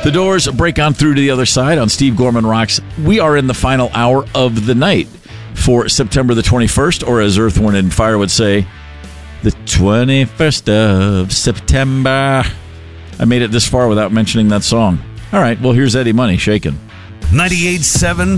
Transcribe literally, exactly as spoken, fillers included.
The Doors break on through to the other side on Steve Gorman Rocks. We are in the final hour of the night for September the twenty-first, or as Earth, Wind, and Fire would say, the twenty-first of September. I made it this far without mentioning that song. All right, well, here's Eddie Money shaking. ninety-eight point seven